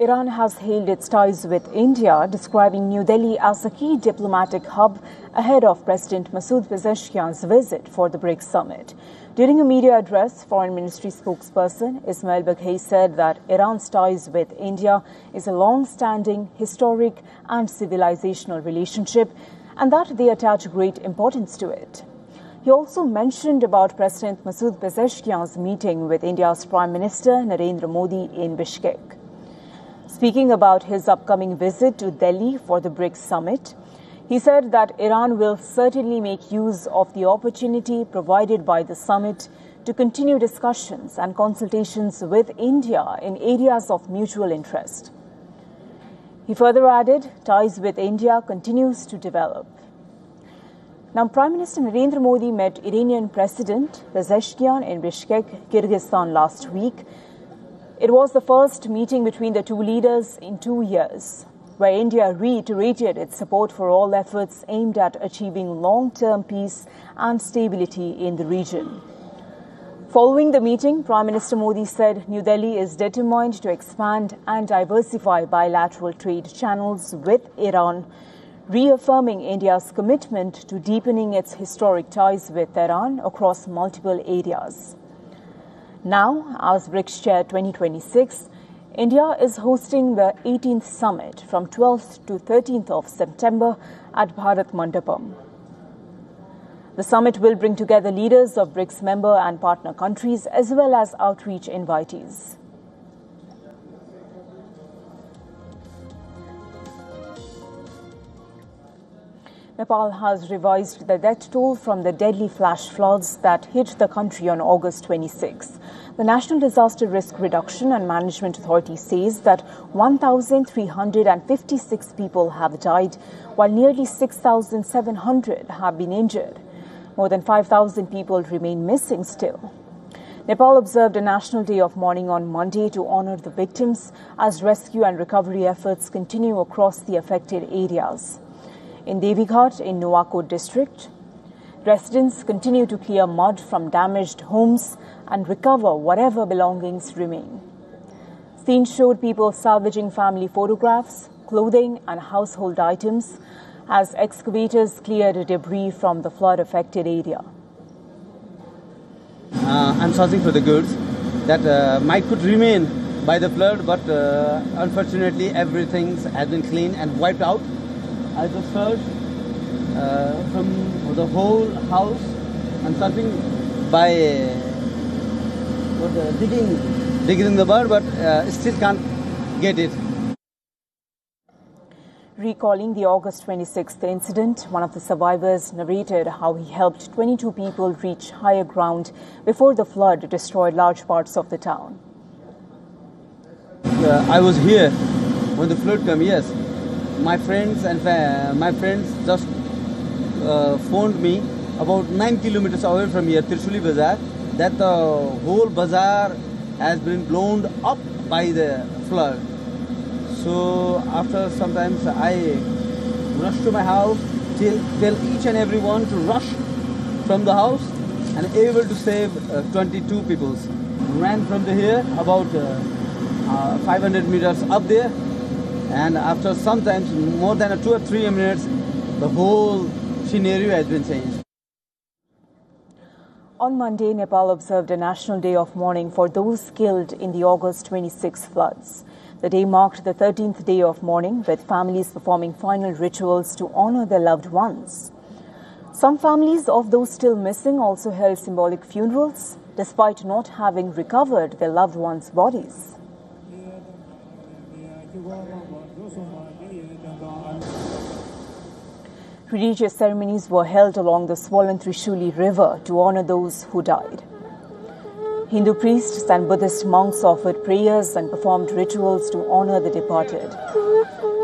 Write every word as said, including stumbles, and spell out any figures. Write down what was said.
Iran has hailed its ties with India, describing New Delhi as a key diplomatic hub ahead of President Masoud Pezeshkian's visit for the BRICS summit. During a media address, Foreign Ministry spokesperson Ismail Baghai said that Iran's ties with India is a long-standing, historic and civilizational relationship and that they attach great importance to it. He also mentioned about President Masoud Pezeshkian's meeting with India's Prime Minister Narendra Modi in Bishkek. Speaking about his upcoming visit to Delhi for the BRICS summit, he said that Iran will certainly make use of the opportunity provided by the summit to continue discussions and consultations with India in areas of mutual interest. He further added, ties with India continues to develop. Now, Prime Minister Narendra Modi met Iranian President Pezeshkian in Bishkek, Kyrgyzstan last week. It was the first meeting between the two leaders in two years, where India reiterated its support for all efforts aimed at achieving long-term peace and stability in the region. Following the meeting, Prime Minister Modi said New Delhi is determined to expand and diversify bilateral trade channels with Iran, reaffirming India's commitment to deepening its historic ties with Iran across multiple areas. Now, as BRICS Chair twenty twenty-six, India is hosting the eighteenth summit from twelfth to thirteenth of September at Bharat Mandapam. The summit will bring together leaders of BRICS member and partner countries as well as outreach invitees. Nepal has revised the death toll from the deadly flash floods that hit the country on August twenty-sixth. The National Disaster Risk Reduction and Management Authority says that one thousand three hundred fifty-six people have died, while nearly six thousand seven hundred have been injured. More than five thousand people remain missing still. Nepal observed a national day of mourning on Monday to honor the victims as rescue and recovery efforts continue across the affected areas. In Devighat in Nuwakot district, residents continue to clear mud from damaged homes and recover whatever belongings remain. Scenes showed people salvaging family photographs, clothing and household items as excavators cleared debris from the flood-affected area. Uh, I'm searching for the goods that uh, might could remain by the flood, but uh, unfortunately everything has been cleaned and wiped out. I just searched uh, from the whole house and searching by uh, what, uh, digging, digging in the mud, but uh, still can't get it. Recalling the August twenty-sixth incident, one of the survivors narrated how he helped twenty-two people reach higher ground before the flood destroyed large parts of the town. Uh, I was here when the flood came, yes. My friends and uh, my friends just uh, phoned me about nine kilometers away from here, Trishuli Bazaar, that the whole bazaar has been blown up by the flood. So after sometimes I rushed to my house, tell, tell each and everyone to rush from the house and able to save uh, twenty-two people. Ran from the here about uh, uh, five hundred meters up there. And after sometimes more than two or three minutes, the whole scenario has been changed. On Monday, Nepal observed a national day of mourning for those killed in the August twenty-sixth floods. The day marked the thirteenth day of mourning, with families performing final rituals to honor their loved ones. Some families of those still missing also held symbolic funerals, despite not having recovered their loved ones' bodies. Religious ceremonies were held along the swollen Trishuli River to honor those who died. Hindu priests and Buddhist monks offered prayers and performed rituals to honor the departed.